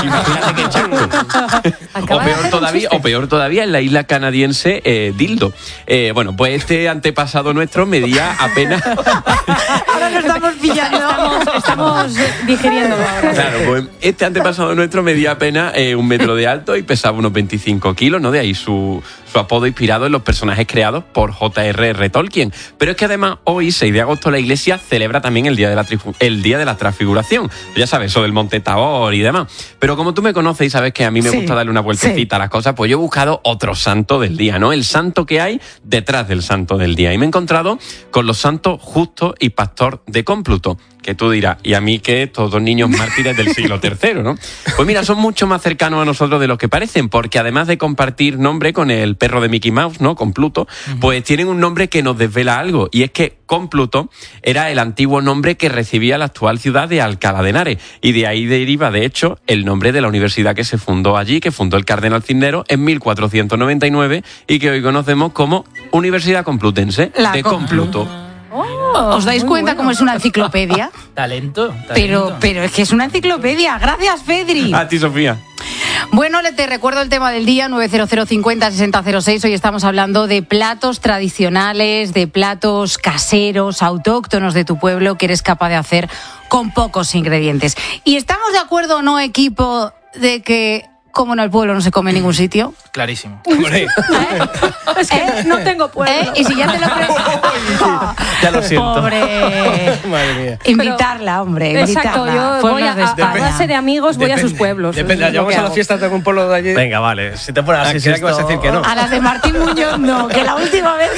Imagínate qué chango. O peor todavía, en la isla canadiense Dildo. Bueno, pues este antepasado nuestro medía apenas... Ahora lo estamos pillando. Estamos digiriendo ahora. Claro, pues este antepasado nuestro medía apenas 1 metro de alto y pesaba unos 25 kilos, ¿no? De ahí su apodo inspirado en los personajes creados por J.R.R. Tolkien. Pero es que además hoy, 6 de agosto, la Iglesia celebra también el Día de la Transfiguración. Ya sabes, eso del Monte Tabor y demás. Pero como tú me conoces y sabes que a mí me gusta darle una vueltecita a las cosas, pues yo he buscado otro santo del día, ¿no? El santo que hay detrás del santo del día. Y me he encontrado con los santos Justo y Pastor de Cómpluto, que tú dirás, y a mí que estos 2 niños mártires del siglo III, ¿no? Pues mira, son mucho más cercanos a nosotros de lo que parecen, porque además de compartir nombre con el perro de Mickey Mouse, ¿no? Con Pluto, pues tienen un nombre que nos desvela algo, y es que Cómpluto era el antiguo nombre que recibía la actual ciudad de Alcalá de Henares, y de ahí deriva, de hecho, el nombre de la universidad que se fundó allí, que fundó el cardenal Cisneros en 1499, y que hoy conocemos como Universidad Complutense de Cómpluto. ¿Os dais cuenta cómo es una enciclopedia? Talento. Pero es que es una enciclopedia. Gracias, Fedri. A ti, Sofía. Bueno, te recuerdo el tema del día, 900 50 60 06. Hoy estamos hablando de platos tradicionales, de platos caseros, autóctonos de tu pueblo que eres capaz de hacer con pocos ingredientes. ¿Y estamos de acuerdo o no, equipo, de que como en el pueblo no se come en ningún sitio? Clarísimo. Es que no tengo pueblo. Y si ya te lo Ya lo siento. Pobre. Madre mía. Invitarla, hombre. Exacto, yo voy a base de amigos, voy a sus pueblos. Depende, Es lo ¿llevamos que a las hago. fiestas de algún pueblo de allí? Venga, vale. Si te pones así, ¿Será que vas a decir que no? A las de Martín Muñoz no, que la última vez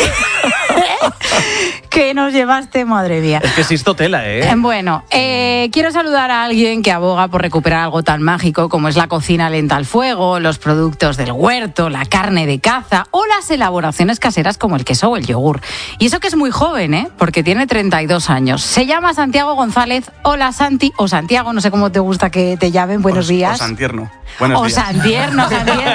que nos llevaste, madre mía. Es que existo tela, ¿eh? Bueno, quiero saludar a alguien que aboga por recuperar algo tan mágico como es la cocina lenta al fuego, los productos del huerto, la carne de caza o las elaboraciones caseras como el queso o el yogur. Y eso que es muy joven, ¿eh? Porque tiene 32 años. Se llama Santiago González. Hola, Santi, o Santiago, no sé cómo te gusta que te llamen. Buenos días. O Santierno. Buenos días. Santierno.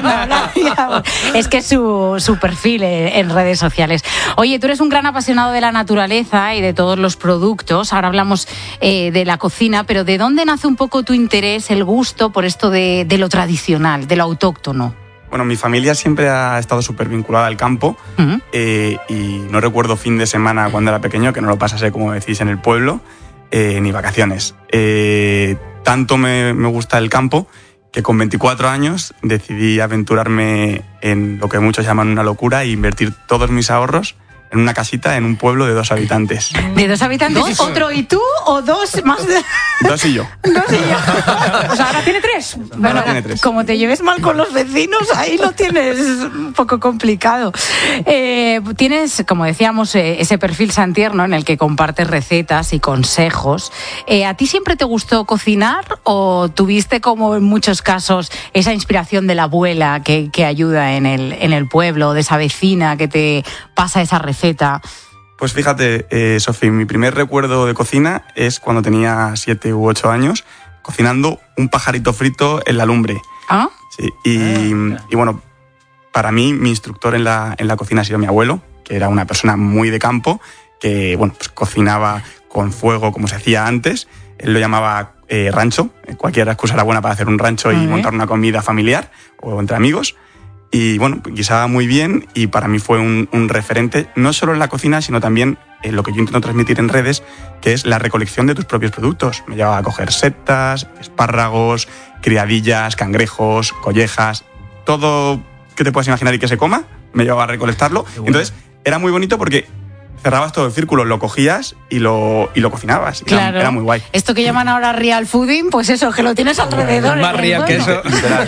Es que es su perfil en redes sociales. Oye, tú eres un gran apasionado de la naturaleza y de todos los productos. Ahora hablamos de la cocina, pero ¿de dónde nace un poco tu interés, el gusto por esto de lo tradicional, de lo autóctono? Bueno, mi familia siempre ha estado súper vinculada al campo y no recuerdo fin de semana cuando era pequeño que no lo pasase, como decís, en el pueblo, ni vacaciones. Tanto me gusta el campo que con 24 años decidí aventurarme en lo que muchos llaman una locura e invertir todos mis ahorros en una casita en un pueblo de 2 habitantes. ¿De 2 habitantes? ¿Dos? ¿Otro y tú o 2 más? 2 y yo. 2 y yo. O sea, ahora tiene 3. Bueno, tiene 3. Como te lleves mal con los vecinos, ahí lo tienes un poco complicado. Tienes, como decíamos, ese perfil santierno en el que compartes recetas y consejos. ¿A ti siempre te gustó cocinar o tuviste, como en muchos casos, esa inspiración de la abuela que ayuda en el pueblo, de esa vecina que te pasa esa receta? Pues fíjate, Sofía, mi primer recuerdo de cocina es cuando tenía 7 u 8 años, cocinando un pajarito frito en la lumbre. ¿Ah? Sí, y bueno, para mí, mi instructor en la cocina ha sido mi abuelo, que era una persona muy de campo, que bueno, pues cocinaba con fuego como se hacía antes. Él lo llamaba rancho. Cualquier excusa era buena para hacer un rancho y montar una comida familiar o entre amigos. Y bueno, guisaba muy bien y para mí fue un referente, no solo en la cocina, sino también en lo que yo intento transmitir en redes, que es la recolección de tus propios productos. Me llevaba a coger setas, espárragos, criadillas, cangrejos, collejas, todo que te puedas imaginar y que se coma, me llevaba a recolectarlo. Entonces, era muy bonito porque cerrabas todo el círculo, lo cogías y lo cocinabas. Claro. Era muy guay. Esto que llaman ahora real fooding, pues eso, que lo tienes alrededor. Más real que eso.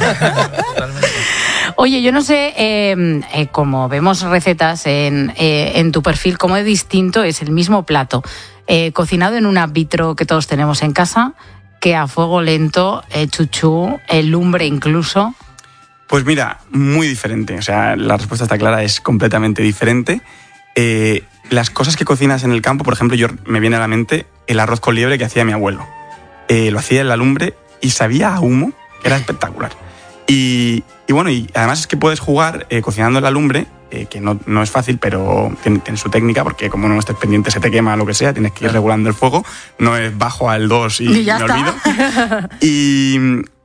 Oye, yo no sé, como vemos recetas en tu perfil, cómo de distinto es el mismo plato cocinado en un ámbito que todos tenemos en casa, que a fuego lento, chuchú, lumbre incluso. Pues mira, muy diferente. O sea, la respuesta está clara, es completamente diferente. Las cosas que cocinas en el campo, por ejemplo, me viene a la mente el arroz con liebre que hacía mi abuelo. Lo hacía en la lumbre y sabía a humo, que era espectacular. Y bueno, y además es que puedes jugar cocinando en la lumbre, que no es fácil, pero tiene su técnica, porque como no estés pendiente se te quema lo que sea, tienes que ir regulando el fuego, no es bajo al 2 y ya me está. olvido.